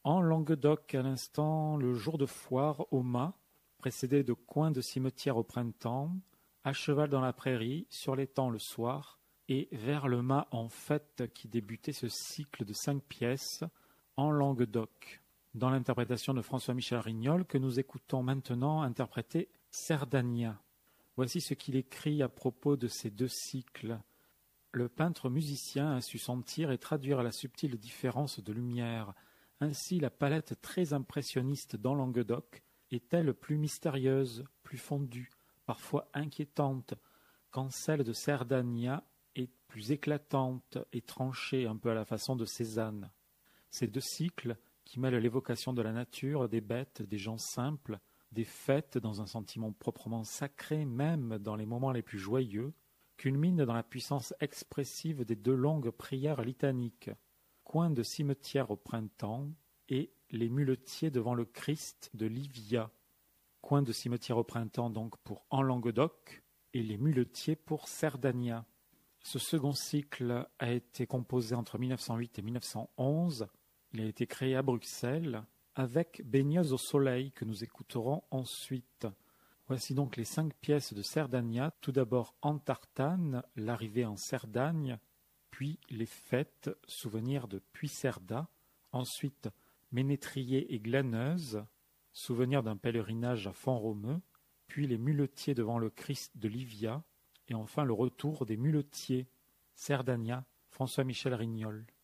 En Languedoc, à l'instant, le jour de foire au mât, précédé de coins de cimetière au printemps, à cheval dans la prairie, sur l'étang le soir, et vers le mât en fête qui débutait ce cycle de 5 pièces en Languedoc, dans l'interprétation de François-Michel Rignol que nous écoutons maintenant interpréter Cerdagna. Voici ce qu'il écrit à propos de ces 2 cycles. Le peintre musicien a su sentir et traduire la subtile différence de lumière. Ainsi, la palette très impressionniste dans Languedoc est-elle plus mystérieuse, plus fondue, parfois inquiétante, quand celle de Cerdagna est plus éclatante et tranchée un peu à la façon de Cézanne. Ces 2 cycles, qui mêlent l'évocation de la nature, des bêtes, des gens simples, des fêtes dans un sentiment proprement sacré, même dans les moments les plus joyeux, culminent dans la puissance expressive des 2 longues prières litaniques, coin de cimetière au printemps et les muletiers devant le Christ de Livia, coin de cimetière au printemps donc pour En Languedoc et les muletiers pour Cerdagna. Ce second cycle a été composé entre 1908 et 1911. Il a été créé à Bruxelles avec Baigneuse au soleil que nous écouterons ensuite. Voici donc les 5 pièces de Cerdagna. Tout d'abord En tartane, l'arrivée en Cerdagne, puis les fêtes, souvenir de Puicerda, ensuite Ménétrier et glaneuse, souvenir d'un pèlerinage à Font-Romeu, puis les muletiers devant le Christ de Livia, et enfin le retour des muletiers, Cerdagna, François-Michel Rignol.